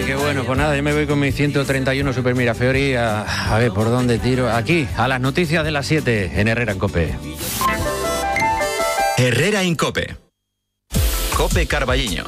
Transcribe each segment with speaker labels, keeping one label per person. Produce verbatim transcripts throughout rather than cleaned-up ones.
Speaker 1: Ay, qué bueno, pues nada, yo me voy con mi ciento treinta y uno Super Mirafiori a, a ver por dónde tiro. Aquí, a las noticias de las siete en Herrera en COPE.
Speaker 2: Herrera en COPE. COPE Carballiño.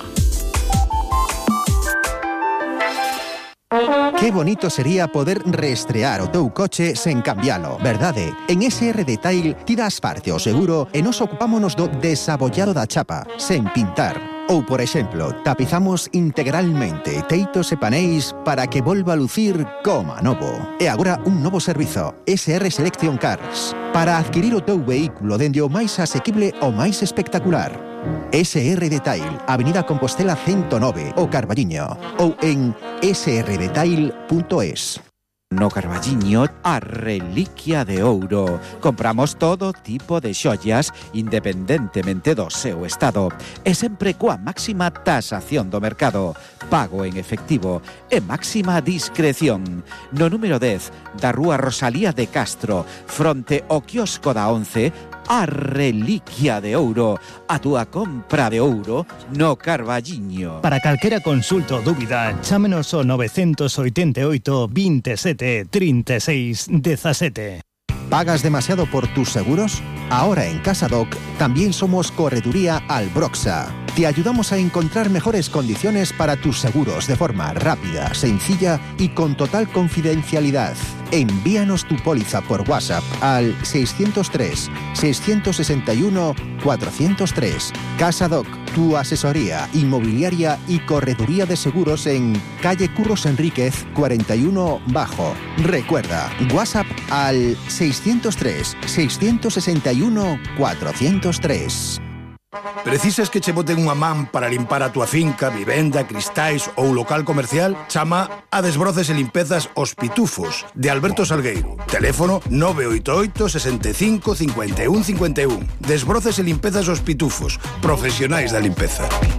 Speaker 3: Qué bonito sería poder reestrear o teu coche sen cambialo, verdade? En S R Detail ti das parte ao seguro e nos ocupámonos do desabollado da chapa, sen pintar. Ou, por exemplo, tapizamos integralmente teitos e paneis para que volva a lucir como a novo. E agora un novo servizo, S R Selection Cars, para adquirir o teu vehículo dende o máis asequible ao máis espectacular. S R Detail, Avenida Compostela ciento nove, o Carballiño, ou en s r detail punto es.
Speaker 4: No Carballiño, a reliquia de ouro. Compramos todo tipo de xoias independentemente do seu estado e sempre coa máxima tasación do mercado, pago en efectivo e máxima discreción. No número dez da Rúa Rosalía de Castro, fronte ao quiosco da once, a reliquia de ouro, a túa compra de ouro no Carballiño.
Speaker 5: Para calquera consulta ou dúbida, chámenos ao novecientos oitenta e oito, veintisiete, treinta e seis, dezasete.
Speaker 3: ¿Pagas demasiado por tus seguros? Ahora en Casadoc también somos Correduría Albroxa. Te ayudamos a encontrar mejores condiciones para tus seguros de forma rápida, sencilla y con total confidencialidad. Envíanos tu póliza por WhatsApp al seiscientos tres, seiscientos sesenta y uno, cuatrocientos tres. Casadoc, tu asesoría inmobiliaria y correduría de seguros en calle Curros Enríquez cuarenta y uno Bajo. Recuerda, WhatsApp al seiscientos tres, seiscientos sesenta y uno, cuatrocientos tres.
Speaker 6: Precisas que che boten unha man para limpar a túa finca, vivenda, cristais ou local comercial? Chama a Desbroces e Limpezas Os Pitufos, de Alberto Salgueiro. Teléfono nove oito oito, sesenta e cinco, cincuenta e un, cincuenta e un. Desbroces e Limpezas Os Pitufos, profesionais da limpeza.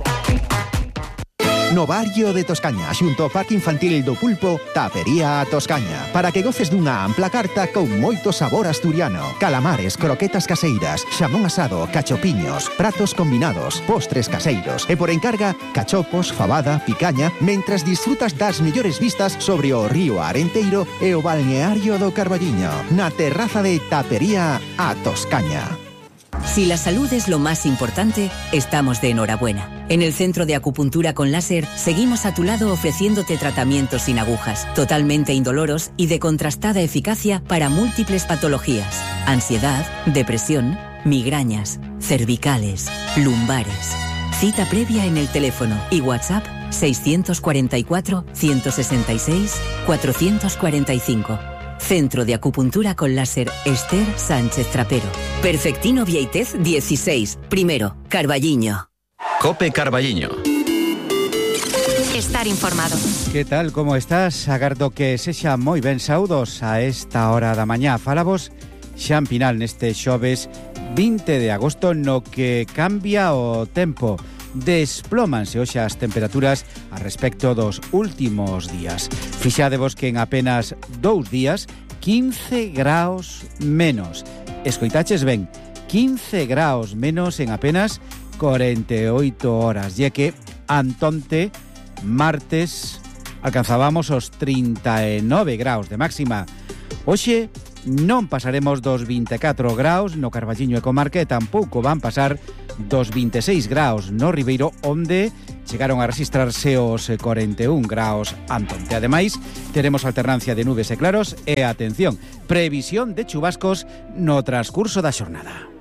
Speaker 3: No barrio de Toscaña, xunto ao Parque Infantil do Pulpo, Tapería a Toscaña, para que goces dunha ampla carta con moito sabor asturiano. Calamares, croquetas caseiras, xamón asado, cachopiños, pratos combinados, postres caseiros e por encarga, cachopos, fabada, picaña, mentras disfrutas das mellores vistas sobre o río Arenteiro e o balneario do Carballiño, na terraza de Tapería a Toscaña.
Speaker 7: Si la salud es lo más importante, estamos de enhorabuena. En el Centro de Acupuntura con Láser seguimos a tu lado ofreciéndote tratamientos sin agujas, totalmente indoloros y de contrastada eficacia para múltiples patologías: ansiedad, depresión, migrañas, cervicales, lumbares. Cita previa en el teléfono y WhatsApp seiscientos cuarenta y cuatro, ciento sesenta y seis, cuatrocientos cuarenta y cinco. Centro de Acupuntura con Láser Esther Sánchez Trapero. Perfectino Vieitez dieciséis, primero, Carballiño.
Speaker 2: COPE Carballiño.
Speaker 8: Estar informado.
Speaker 4: Que tal, como estás? Agardo que sexa moi ben saudos a esta hora da mañá. Falamos Xan Pinal neste xoves vinte de agosto, no que cambia o tempo. Desplómanse hoxe as temperaturas a respecto dos últimos días. Fixadevos que en apenas dous días quince graus menos. Escoitaches ben, quince graus menos en apenas corenta e oito horas. E que antonte, martes, alcanzábamos os trinta e nove graus de máxima. Hoxe non pasaremos dos vinte e catro graus no Carballiño e comarca e tampouco van pasar dos vinte e seis graus no Ribeiro, onde chegaron a registrarse os corenta e un graus antonte. Ademais, teremos alternancia de nubes e claros e, atención, previsión de chubascos no transcurso da xornada.